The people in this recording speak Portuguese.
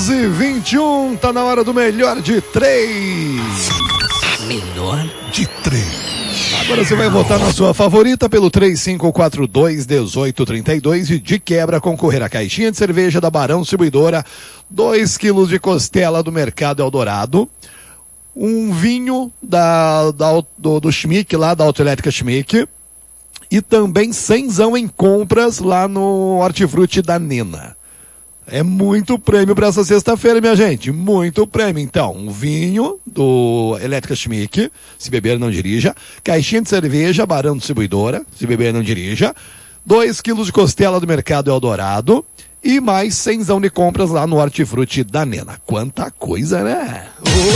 11h21, tá na hora do melhor de três. Melhor de três. Agora você vai votar na sua favorita pelo 3542-1832 e de quebra concorrer a caixinha de cerveja da Barão Distribuidora, 2 quilos de costela do Mercado Eldorado, um vinho do Schmick, lá da Autoelétrica Schmick, e também 100zão em compras lá no Hortifruti da Nena. É muito prêmio para essa sexta-feira, minha gente. Muito prêmio. Então, um vinho do Elétrica Schmick, se beber não dirija. Caixinha de cerveja, Barão Distribuidora, se beber não dirija. 2 quilos de costela do Mercado Eldorado. E mais 100zão de compras lá no Hortifruti da Nena. Quanta coisa, né?